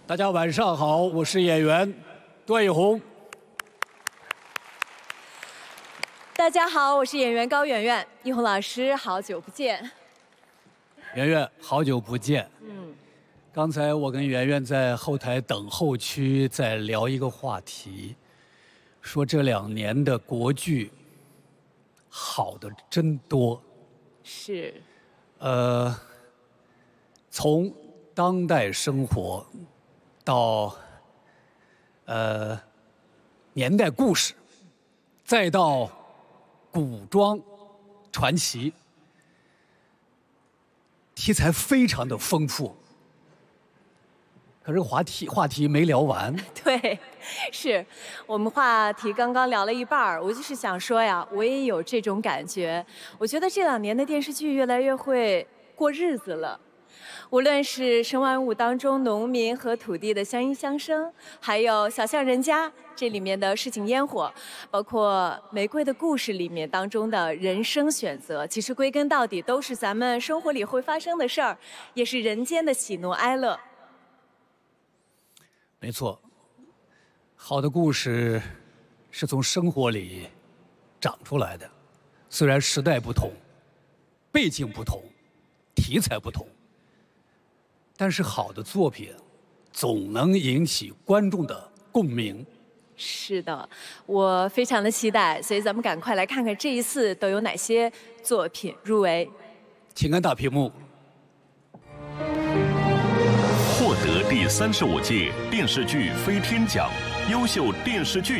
大家晚上好，我是演员段奕宏。 大家好，我是演员高圆圆。奕宏老师，好久不见。 圆圆，好久不见。刚才我跟圆圆在后台等候区在聊一个话题，说这2年的国剧好的真多。 是。 从当代生活到年代故事，再到古装传奇，题材非常的丰富。可是话题没聊完。 对，是我们话题刚刚聊了一半儿，我就是想说呀，我也有这种感觉。我觉得这2年的电视剧越来越会过日子了。无论是《生万物》当中农民和土地的相依相生，还有《小巷人家》这里面的市井烟火，包括《玫瑰的故事》里面当中的人生选择，其实归根到底都是咱们生活里会发生的事儿，也是人间的喜怒哀乐。 没错，好的故事是从生活里长出来的，虽然时代不同，背景不同，题材不同，但是好的作品总能引起观众的共鸣。 是的，我非常的期待，所以咱们赶快来看看这一次都有哪些作品入围。 请看大屏幕。 获得第35届电视剧飞天奖优秀电视剧